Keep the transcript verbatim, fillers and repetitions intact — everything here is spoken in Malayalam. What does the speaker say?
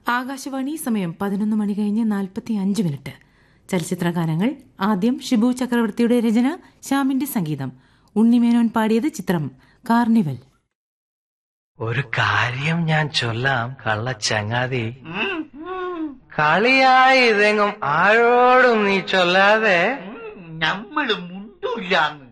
ആകാശവാണി സമയം പതിനൊന്ന് മണി കഴിഞ്ഞ് നാൽപ്പത്തി അഞ്ച് മിനിറ്റ്. ചലച്ചിത്രഗാനങ്ങൾ. ആദ്യം ഷിബു ചക്രവർത്തിയുടെ രചന, ശ്യാമിന്റെ സംഗീതം. ഉണ്ണിമേനോൻ പാടിയത്. ചിത്രം കാർണിവൽ. ഒരു കാര്യം ഞാൻ ചൊല്ലാം കള്ളച്ചങ്ങാതി, കളിയായി ഇതെങ്ങും ആരോടും നീ ചൊല്ലാതെ. നമ്മള് മുണ്ടൂല്ലാന്ന്